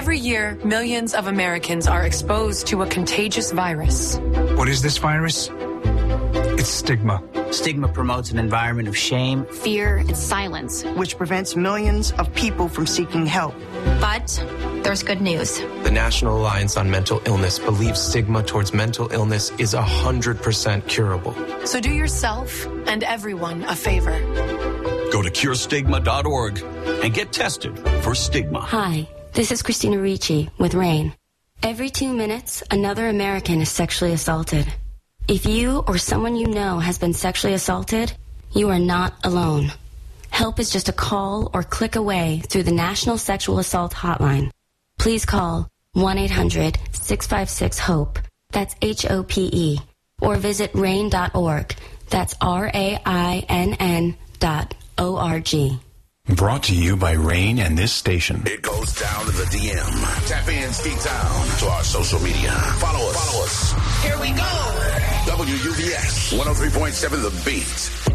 Every year, millions of Americans are exposed to a contagious virus. What is this virus? It's stigma. Stigma promotes an environment of shame, fear, and silence, which prevents millions of people from seeking help. But there's good news. The National Alliance on Mental Illness believes stigma towards mental illness is 100% curable. So do yourself and everyone a favor. Go to curestigma.org and get tested for stigma. Hi, this is Christina Ricci with RAIN. Every 2 minutes, another American is sexually assaulted. If you or someone you know has been sexually assaulted, you are not alone. Help is just a call or click away through the National Sexual Assault Hotline. Please call 1-800-656-HOPE. That's HOPE. Or visit RAIN.org. That's RAINN.org. Brought to you by RAIN and this station. It goes down to the DM. Tap in, Ski Town to our social media. Follow us. Here we go. WUBS 103.7 The Beat.